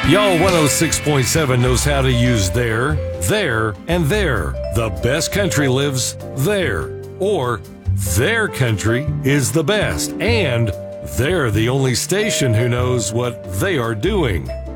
Y'all 106.7 knows how to use there, and there. The best country lives there. Or their country is the best, and they're the only station who knows what they are doing.